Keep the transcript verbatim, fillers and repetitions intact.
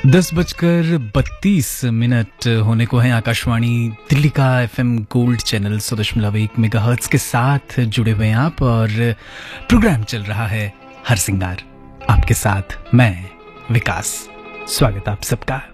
दस बजकर बत्तीस मिनट होने को है। आकाशवाणी दिल्ली का एफएम गोल्ड चैनल सौ दशमलव एक मेगाहर्ट्ज के साथ जुड़े हुए हैं आप, और प्रोग्राम चल रहा है हर सिंगार। आपके साथ मैं विकास, स्वागत आप सबका।